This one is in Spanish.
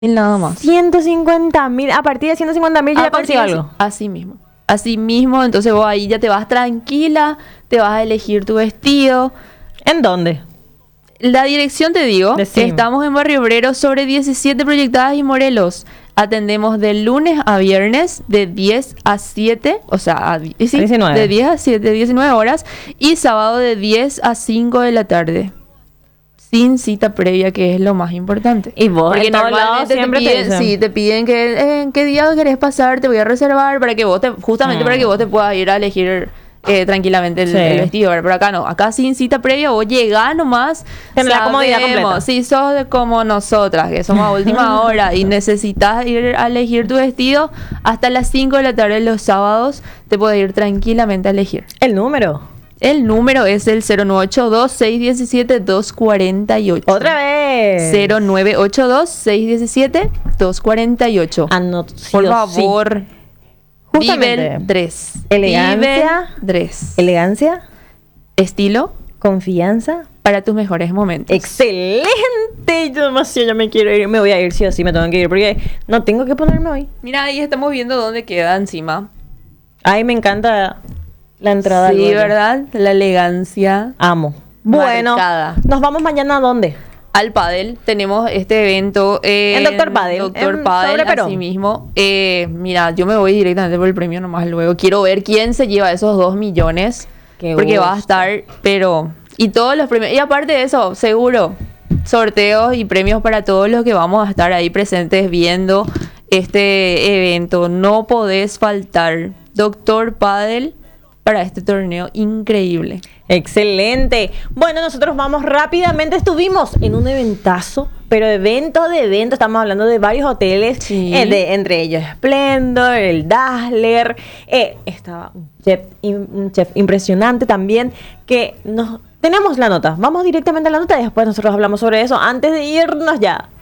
Nada más. 150.000, a partir de 150.000 yo ya consigo algo. Así mismo. Así mismo, entonces vos ahí ya te vas tranquila, te vas a elegir tu vestido. ¿En dónde? La dirección te digo, Decime. estamos en Barrio Obrero sobre 17 Proyectadas y Morelos. Atendemos de lunes a viernes de 10 a 7, o sea, 19. de 10 a 7, 19 horas, y sábado de 10 a 5 de la tarde. Sin cita previa, que es lo más importante. Y vos, porque en todos lados normalmente siempre te dicen. sí, te piden que en qué día querés pasar, te voy a reservar para que vos justamente para que vos te puedas ir a elegir tranquilamente el vestido, ¿verdad? Pero acá no, acá sin cita previa vos llegás nomás. Tenés la comodidad completa. Si sos como nosotras, que somos a última hora y necesitas ir a elegir tu vestido, hasta las 5 de la tarde los sábados te puedes ir tranquilamente a elegir. ¿El número? El número es el 0982-617-248. ¿Otra vez? 0982-617-248. Por favor. Justamente. Nivel 3. Elegancia. Nivel 3. Elegancia. Estilo. Confianza. Para tus mejores momentos. ¡Excelente! Yo demasiado ya me quiero ir. Me voy a ir sí o sí, me tengo que ir porque no tengo que ponerme hoy. Mira, ahí estamos viendo dónde queda encima. Ay, me encanta la entrada. Sí, luego. ¿verdad? La elegancia. Amo. Bueno, marcada. nos vamos mañana a dónde? Al Padel, tenemos este evento en Doctor Padel. Doctor Padel, así mismo. Mira, yo me voy directamente por el premio nomás luego. Quiero ver quién se lleva esos 2 millones. Porque va a estar, pero... Y todos los premios. Y aparte de eso, seguro, sorteos y premios para todos los que vamos a estar ahí presentes viendo este evento. No podés faltar. Doctor Padel para este torneo increíble. Excelente. Bueno, nosotros vamos rápidamente. Estuvimos en un eventazo, pero evento de evento. Estamos hablando de varios hoteles, Sí. Entre ellos Splendor, el Dazzler. Estaba un chef impresionante también que tenemos la nota. Vamos directamente a la nota y después nosotros hablamos sobre eso antes de irnos ya.